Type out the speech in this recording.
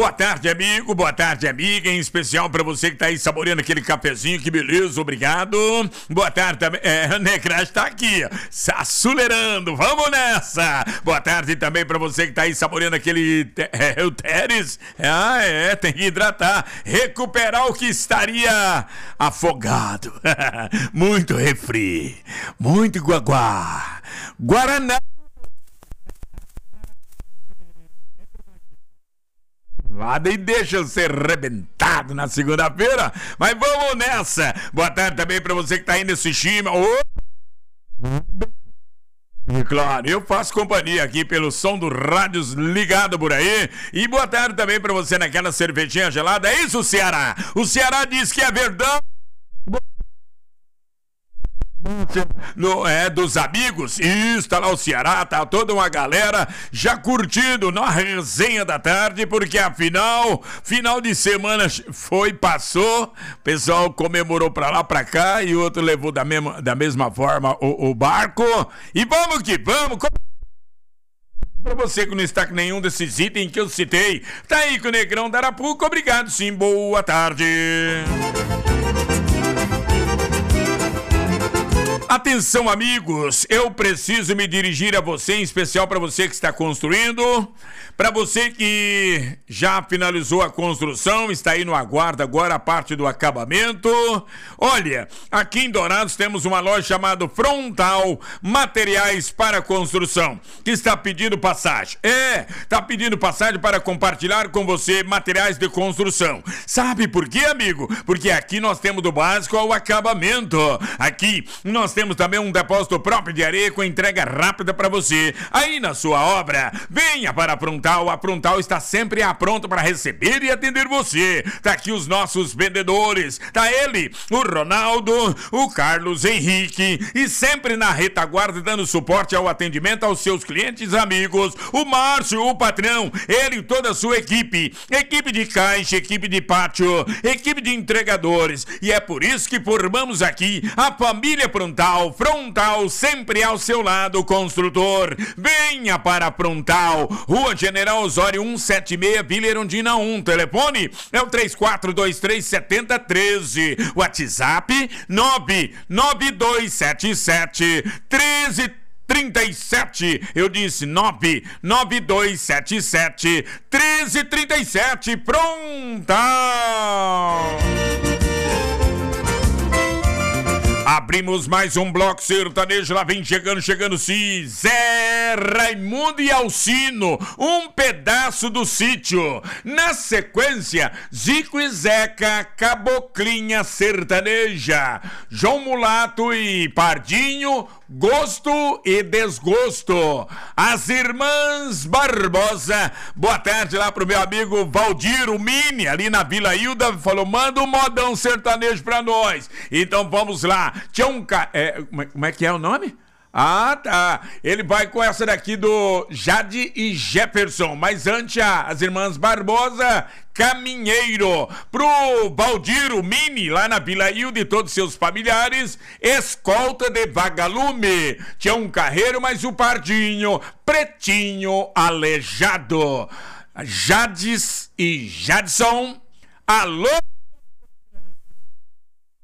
Boa tarde, amigo. Boa tarde, amiga. Em especial pra você que tá aí saboreando aquele cafezinho. Que beleza, obrigado. Boa tarde também. O Necrash tá aqui, acelerando. Vamos nessa. Boa tarde também pra você que tá aí saboreando aquele... o Teres. Tem que hidratar. Recuperar o que estaria afogado. Muito refri. Muito guaguá. Guaraná. E deixa eu ser arrebentado na segunda-feira. Mas vamos nessa. Boa tarde também pra você que tá indo assistir. E claro, eu faço companhia aqui pelo som do rádio ligado por aí. E boa tarde também pra você naquela cervejinha gelada. É isso, Ceará? O Ceará diz que é verdade. Dos amigos, isso, tá lá o Ceará, tá toda uma galera já curtindo na resenha da tarde, porque afinal, final de semana passou, o pessoal comemorou pra lá, pra cá, e o outro levou da mesma forma o barco, e vamos que vamos. Pra você que não está com nenhum desses itens que eu citei, tá aí com o Negrão da Arapuca, obrigado sim, boa tarde. Atenção, amigos, eu preciso me dirigir a você, em especial para você que está construindo, para você que já finalizou a construção, está aí no aguardo agora a parte do acabamento. Olha, aqui em Dourados temos uma loja chamada Frontal Materiais para Construção, que está pedindo passagem. Está pedindo passagem para compartilhar com você materiais de construção. Sabe por quê, amigo? Porque aqui nós temos do básico ao acabamento. Aqui nós temos também um depósito próprio de areia com entrega rápida para você. Aí na sua obra, venha para a Frontal. A Frontal está sempre pronto para receber e atender você. Tá aqui os nossos vendedores. Tá ele, o Ronaldo, o Carlos Henrique, e sempre na retaguarda dando suporte ao atendimento aos seus clientes amigos. O Márcio, o patrão, ele e toda a sua equipe. Equipe de caixa, equipe de pátio, equipe de entregadores. E é por isso que formamos aqui a família Frontal. Frontal sempre ao seu lado, construtor. Venha para a Frontal, Rua General Osório 176, Vila Erundina 1. Telefone é o 34237013. WhatsApp 992771337. Eu disse 992771337. Frontal. Abrimos mais um bloco sertanejo, lá vem chegando sim, Zé Raimundo e Alcino, um pedaço do sítio. Na sequência, Zico e Zeca, Caboclinha Sertaneja, João Mulato e Pardinho, Gosto e Desgosto. As Irmãs Barbosa, boa tarde lá pro meu amigo Valdir, o Mini, ali na Vila Hilda, falou, manda um modão sertanejo pra nós. Então vamos lá. Tinha como é que é o nome? Ah, tá. Ele vai com essa daqui do Jade e Jefferson. Mas antes, as Irmãs Barbosa, Caminheiro. Pro Valdir, o Mini, lá na Vila Hilda, e todos seus familiares, Escolta de Vagalume. Tinha um carreiro, mas o Pardinho, Pretinho Aleijado. Jades e Jadson, alô?